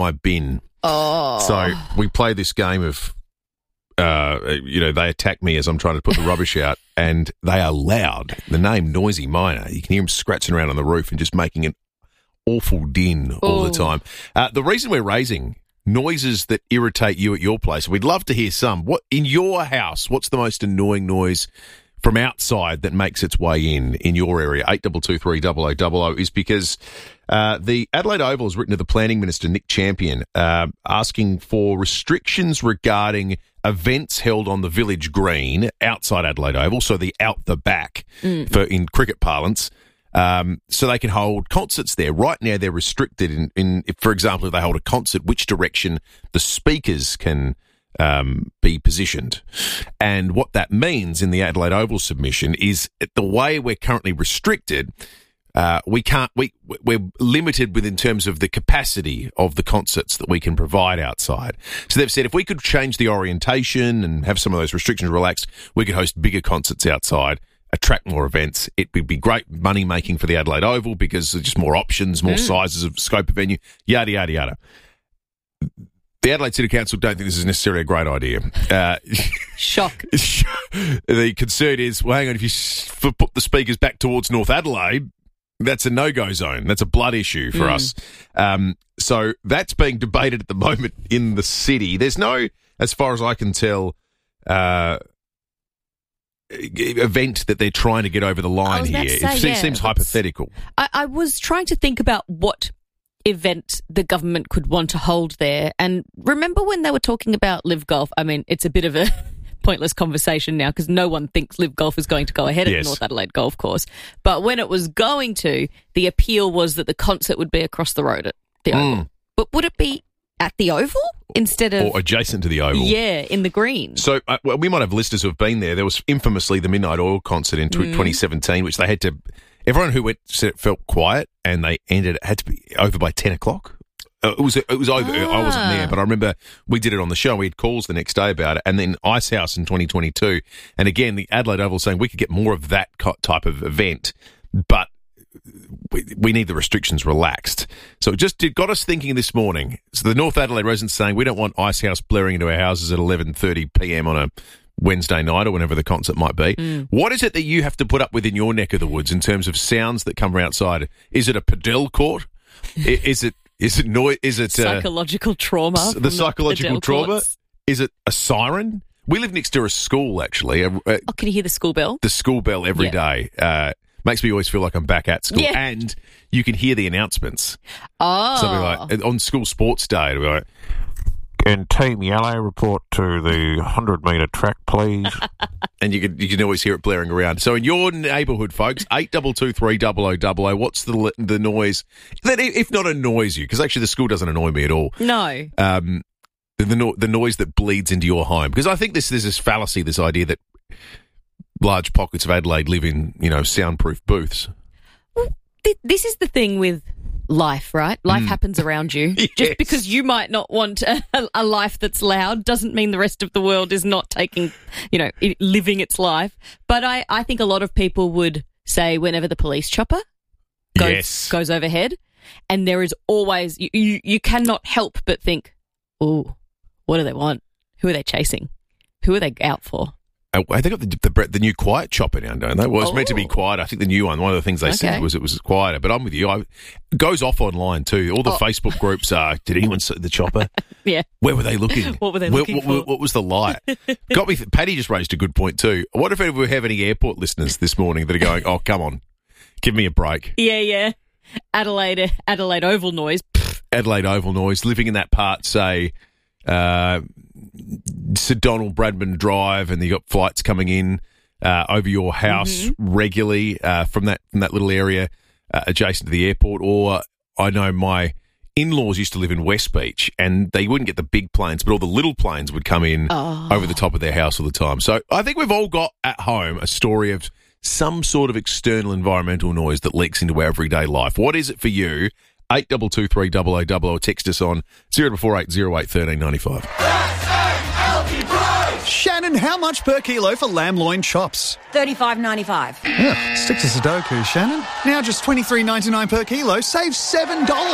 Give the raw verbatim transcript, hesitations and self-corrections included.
my bin. Oh. So we play this game of, uh, you know, they attack me as I'm trying to put the rubbish out, and they are loud. The name Noisy Miner. You can hear them scratching around on the roof and just making an awful din all Ooh. the time. Uh, the reason we're raising noises that irritate you at your place, we'd love to hear some. What in your house, what's the most annoying noise from outside that makes its way in in your area? eight two two three double oh double oh is because uh, the Adelaide Oval has written to the Planning Minister, Nick Champion, uh, asking for restrictions regarding events held on the Village Green outside Adelaide Oval, so the out the back Mm. for in cricket parlance, um, so they can hold concerts there. Right now they're restricted in, in if, for example, if they hold a concert, which direction the speakers can um, be positioned. And what that means in the Adelaide Oval submission is the way we're currently restricted, uh, we can't, we, we're limited with in terms of the capacity of the concerts that we can provide outside. So they've said if we could change the orientation and have some of those restrictions relaxed, we could host bigger concerts outside, attract more events. It would be great money making for the Adelaide Oval because there's just more options, more mm. sizes of scope of venue, yada, yada, yada. The Adelaide City Council don't think this is necessarily a great idea. Uh, Shock. The concern is, well, hang on, if you s- put the speakers back towards North Adelaide, that's a no-go zone. That's a blood issue for Mm. us. Um, so that's being debated at the moment in the city. There's no, as far as I can tell, uh, event that they're trying to get over the line here. Say, it se- yeah, seems hypothetical. I, I was trying to think about what event the government could want to hold there. And remember when they were talking about Live Golf? I mean, it's a bit of a pointless conversation now because no one thinks Live Golf is going to go ahead at Yes. the North Adelaide Golf Course. But when it was going to, the appeal was that the concert would be across the road at the Oval. Mm. But would it be at the Oval instead of... Or adjacent to the Oval. Yeah, in the green. So uh, well, we might have listeners who have been there. There was infamously the Midnight Oil concert in tw- Mm. twenty seventeen, which they had to... Everyone who went said it felt quiet, and they ended it had to be over by ten o'clock. Uh, it was it was over. Ah. I wasn't there, but I remember we did it on the show. We had calls the next day about it, and then Ice House in twenty twenty-two, and again the Adelaide Oval saying we could get more of that co- type of event, but we, we need the restrictions relaxed. So it just did, got us thinking this morning. So the North Adelaide residents saying we don't want Ice House blaring into our houses at eleven thirty p.m. on a Wednesday night or whenever the concert might be. Mm. What is it that you have to put up with in your neck of the woods in terms of sounds that come from outside? Is it a padel court? I- is it is it noise? Is it uh, Psychological trauma. s- from the psychological Adele trauma? courts. Is it a siren? We live next to a school, actually. A, a, Oh, can you hear the school bell? the school bell every Yeah. day uh, makes me always feel like I'm back at school, Yeah. and you can hear the announcements. Oh. Something like on school sports day, it'll be like, And Team Yellow, report to the one hundred metre track, please. and you can you can always hear it blaring around. So in your neighbourhood, folks, eight double two three double o double o. What's the the noise that, if not annoys you? Because actually, the school doesn't annoy me at all. No. Um, the the, no, the noise that bleeds into your home. Because I think this there's this fallacy, this idea that large pockets of Adelaide live in you know soundproof booths. Th- this is the thing with life, right? Life Mm. happens around you. Yes. Just because you might not want a, a life that's loud doesn't mean the rest of the world is not taking, you know, i- living its life. But I, I think a lot of people would say whenever the police chopper goes, Yes. goes overhead, and there is always, you, you, you cannot help but think, ooh, what do they want? Who are they chasing? Who are they out for? Uh, they got the, the the new quiet chopper now, don't they? Well, it's meant to be Oh. quiet. I think the new one, one of the things they Okay. said was it was quieter. But I'm with you. I, it goes off online too. All the Oh. Facebook groups are, did anyone see the chopper? Yeah. Where were they looking? What were they Where- looking what, for? what, what was the light? Got me. Th- Paddy just raised a good point too. I wonder if we have any airport listeners this morning that are going, oh, come on, give me a break. Yeah, yeah. Adelaide, Adelaide Oval noise. Adelaide Oval noise, living in that part, say, uh, Sir Donald Bradman Drive, and you got flights coming in uh, over your house regularly uh, from that from that little area uh, adjacent to the airport. Or I know my in-laws used to live in West Beach, and they wouldn't get the big planes, but all the little planes would come in Oh. over the top of their house all the time. So I think we've all got at home a story of some sort of external environmental noise that leaks into our everyday life. What is it for you? eight two two three double o double o. Text us on zero four eight zero eight one three nine five. Shannon, how much per kilo for lamb loin chops? thirty-five ninety-five. Yeah, stick to Sudoku, Shannon. Now just twenty-three ninety-nine per kilo, save seven dollars.